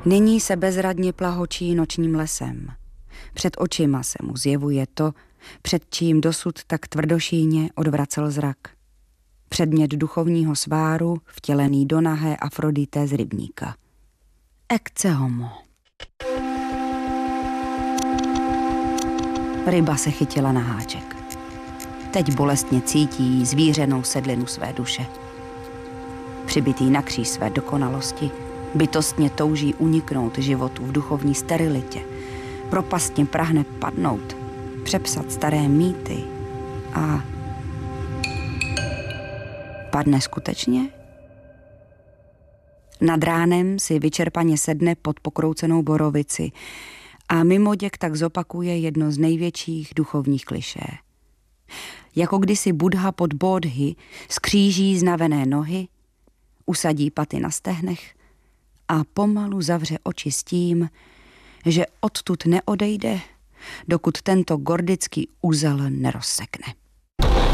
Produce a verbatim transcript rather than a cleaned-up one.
Nyní se bezradně plahočí nočním lesem. Před očima se mu zjevuje to, před čím dosud tak tvrdošíjně odvracel zrak. Předmět duchovního sváru, vtělený do nahé Afrodité z rybníka. Ecce homo. Ryba se chytila na háček. Teď bolestně cítí zvířenou sedlinu své duše. Přibitý na kříž své dokonalosti, bytostně touží uniknout životu v duchovní sterilitě. Propastně prahne padnout, přepsat staré mýty a... Padne skutečně? Nad ránem si vyčerpaně sedne pod pokroucenou borovici a mimoděk tak zopakuje jedno z největších duchovních klišé. Jako kdysi Buddha pod Bodhi skříží znavené nohy, usadí paty na stehnech a pomalu zavře oči s tím, že odtud neodejde, dokud tento gordický uzel nerozsekne.